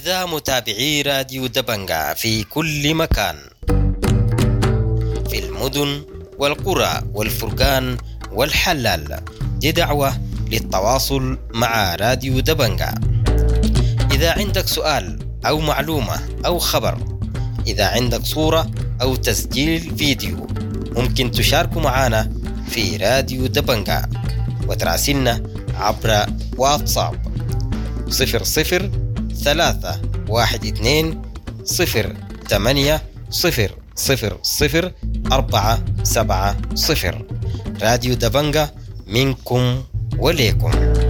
أعزائي متابعي راديو دبنجة في كل مكان، في المدن والقرى والفرقان والحلال، دي دعوة للتواصل مع راديو دبنجة. إذا عندك سؤال أو معلومة أو خبر، إذا عندك صورة أو تسجيل فيديو، ممكن تشاركوا معنا في راديو دبنجة وتراسلنا عبر واتساب 003228000470. راديو دبنجة منكم وليكم.